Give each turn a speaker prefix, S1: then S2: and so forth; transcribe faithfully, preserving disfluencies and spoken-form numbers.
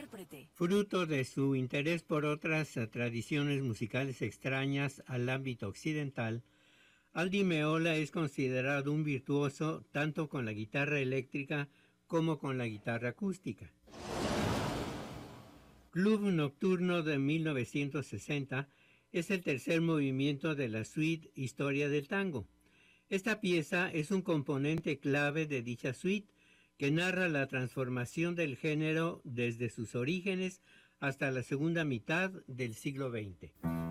S1: intérprete.
S2: Fruto de su interés por otras uh, tradiciones musicales extrañas al ámbito occidental, Al Di Meola es considerado un virtuoso tanto con la guitarra eléctrica como con la guitarra acústica. Club Nocturno de mil novecientos sesenta es el tercer movimiento de la suite Historia del Tango. Esta pieza es un componente clave de dicha suite que narra la transformación del género desde sus orígenes hasta la segunda mitad del siglo veinte.